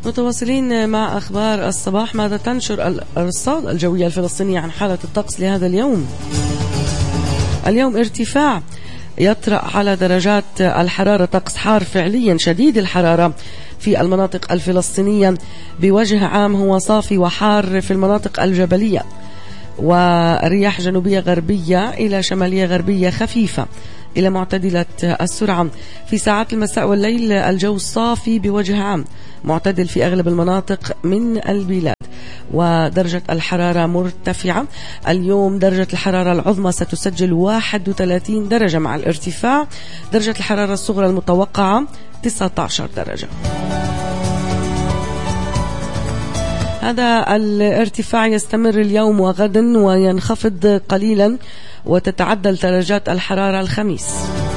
متواصلين مع أخبار الصباح. ماذا تنشر الأرصاد الجوية الفلسطينية عن حالة الطقس لهذا اليوم؟ اليوم ارتفاع يطرأ على درجات الحرارة، طقس حار فعليا شديد الحرارة في المناطق الفلسطينية بوجه عام، هو صافي وحار في المناطق الجبلية، ورياح جنوبية غربية إلى شمالية غربية خفيفة إلى معتدلة السرعة. في ساعات المساء والليل الجو صافي بوجه عام، معتدل في أغلب المناطق من البلاد، ودرجة الحرارة مرتفعة. اليوم درجة الحرارة العظمى ستسجل 31 درجة، مع الارتفاع درجة الحرارة الصغرى المتوقعة 19 درجة. هذا الارتفاع يستمر اليوم وغدا وينخفض قليلا، وتتعدل درجات الحرارة الخميس.